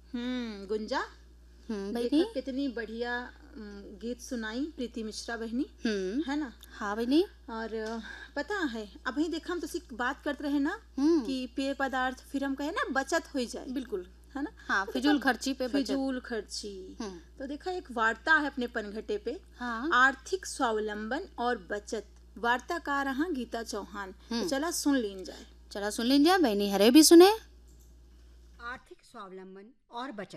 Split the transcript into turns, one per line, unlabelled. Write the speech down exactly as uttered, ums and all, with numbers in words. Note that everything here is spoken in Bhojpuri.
हम्म गुंजा,
हम्म
देखा
बहनी।
कितनी बढ़िया अम, गीत सुनाई प्रीति मिश्रा बहनी,
हम्म।
है ना।
हाँ बहनी।
और अ, पता है अभी देखा हम तो बात करते रहे ना
हम्म।
कि पेय पदार्थ फिर हम कहे ना बचत हो जाए,
बिल्कुल।
है ना।
हाँ,
तो
फिजूल
देखा,
खर्ची पे बचत।
फिजूल खर्ची।
हम्म।
तो देखा एक वार्ता है अपने पनघटे पे,
हाँ।
आर्थिक स्वावलंबन और बचत, वार्ताकार रहा गीता चौहान। तो चला सुन लीन जाए।
चला सुन लीजिए बहनी, हरे भी सुने।
आर्थिक स्वावलंबन और बचत।